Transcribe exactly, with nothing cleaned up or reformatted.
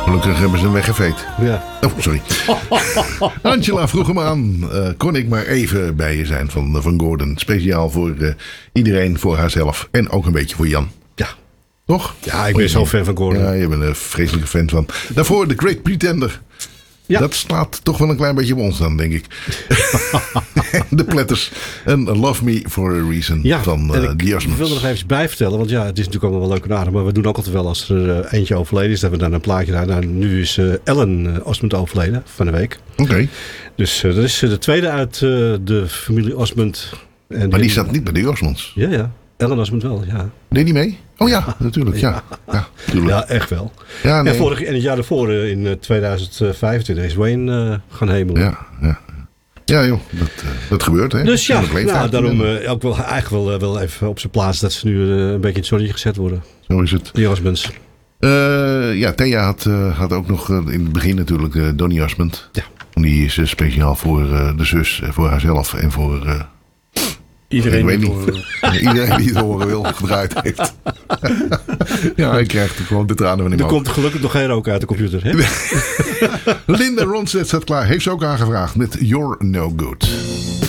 Gelukkig hebben ze hem weggeveed. Ja. Oh, sorry. Angela vroeg hem aan. Uh, kon ik maar even bij je zijn van, van Gordon. Speciaal voor uh, iedereen, voor haarzelf. En ook een beetje voor Jan. Ja. Toch? Ja, ik ben zo fan van Gordon. Ja, je bent een vreselijke fan van. Daarvoor The Great Pretender. Ja. Dat slaat toch wel een klein beetje op ons dan, denk ik. De Platters. En Love Me For A Reason ja, van uh, The Osmonds. Ik wil er nog even bij vertellen. Want ja, het is natuurlijk allemaal wel leuk en aardig. Maar we doen ook altijd wel als er uh, eentje overleden is. Dat we dan een plaatje naar. Nou, nu is uh, Ellen uh, Osmond overleden van de week. Oké. Okay. Dus uh, dat is uh, de tweede uit uh, de familie Osmond. En maar die, die staat niet bij de Osmonds. Ja, ja. Ellen Osmond wel, ja. Deed die mee? Oh ja, natuurlijk. Ja, ja, natuurlijk. Ja, echt wel. Ja, nee. En, vorig, en het jaar daarvoor, in tweeduizend vijfentwintig, is Wayne uh, gaan hemelen. Ja, ja. Ja joh, dat, uh, dat gebeurt hè. Dus ja, nou, daarom uh, ook wel, eigenlijk wel, uh, wel even op zijn plaats dat ze nu uh, een beetje in het zonnetje gezet worden. Zo is het. Die Osmonds. Uh, ja, Thea had, uh, had ook nog uh, in het begin natuurlijk uh, Donny Osmond. Ja. Die is uh, speciaal voor uh, de zus, uh, voor haarzelf en voor... Uh, Iedereen, ik weet die, niet. Uh, iedereen die het horen wil, gedraaid heeft. Ja, hij krijgt gewoon de tranen van die Er ogen. komt gelukkig nog geen rook uit de computer. Hè? Linda Ronstadt staat klaar. Heeft ze ook aangevraagd met You're No Good.